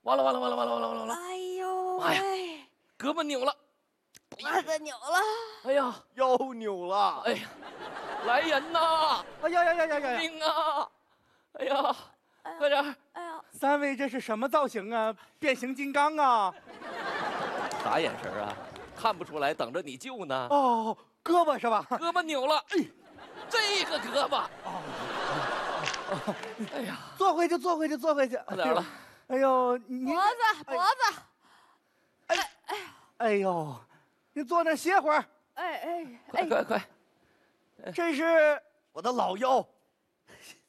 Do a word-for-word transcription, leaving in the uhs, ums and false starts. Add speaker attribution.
Speaker 1: 完了完了完了完了完了完了完了！
Speaker 2: 哎呦
Speaker 1: 妈呀
Speaker 2: 喂，
Speaker 1: 胳膊扭了！
Speaker 2: 鼻子扭了，
Speaker 1: 哎呀，
Speaker 3: 腰扭了！
Speaker 1: 哎呀，来人呐！
Speaker 3: 哎呀呀呀呀呀呀！
Speaker 1: 命啊！哎呀，
Speaker 2: 哎呀
Speaker 1: 快点儿！
Speaker 2: 哎呀，
Speaker 3: 三位这是什么造型啊？变形金刚啊？
Speaker 1: 啥眼神啊？看不出来，等着你救呢。
Speaker 3: 哦，胳膊是吧？
Speaker 1: 胳膊扭了，哎，这个胳膊，哎呀，
Speaker 3: 坐回去，坐回去，坐回去。
Speaker 1: 快点了。
Speaker 3: 哎呦，您
Speaker 2: 脖子脖子，
Speaker 3: 哎呦，您坐那儿歇会儿。
Speaker 2: 哎哎
Speaker 1: 快快快！
Speaker 3: 这是我的老腰，